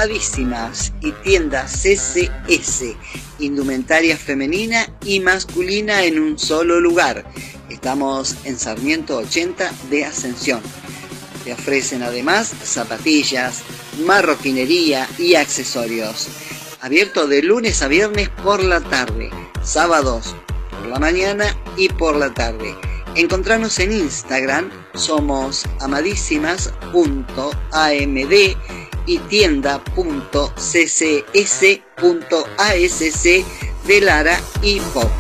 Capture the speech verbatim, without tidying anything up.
Amadísimas y tienda C C S, indumentaria femenina y masculina en un solo lugar. Estamos en Sarmiento ochenta de Ascensión. Te ofrecen además zapatillas, marroquinería y accesorios. Abierto de lunes a viernes por la tarde, sábados por la mañana y por la tarde. Encontranos en Instagram, somos amadísimas punto a m d y tienda punto c c s punto a s c de Lara y Pop.